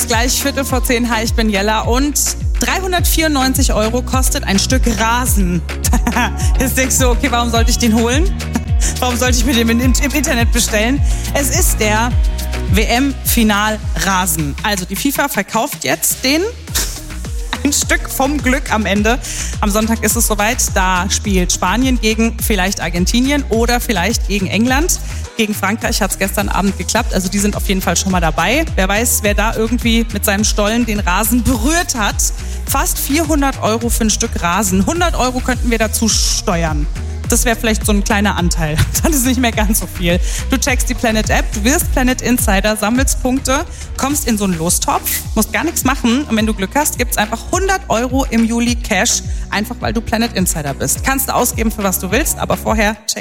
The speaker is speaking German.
gleich 9:15. Hi, ich bin Jella und 394 € kostet ein Stück Rasen. Jetzt denkst du, okay, warum sollte ich den holen? Warum sollte ich mir den im Internet bestellen? Es ist der WM-Final-Rasen. Also die FIFA verkauft jetzt ein Stück vom Glück am Ende. Am Sonntag ist es soweit. Da spielt Spanien gegen vielleicht Argentinien oder vielleicht gegen England. Gegen Frankreich hat es gestern Abend geklappt. Also die sind auf jeden Fall schon mal dabei. Wer weiß, wer da irgendwie mit seinem Stollen den Rasen berührt hat. Fast 400 € für ein Stück Rasen. 100 € könnten wir dazu steuern. Das wäre vielleicht so ein kleiner Anteil. Dann ist nicht mehr ganz so viel. Du checkst die Planet App, du wirst Planet Insider, sammelst Punkte, kommst in so einen Lostopf, musst gar nichts machen. Und wenn du Glück hast, gibt's einfach 100 € im Juli Cash, einfach weil du Planet Insider bist. Kannst du ausgeben, für was du willst, aber vorher check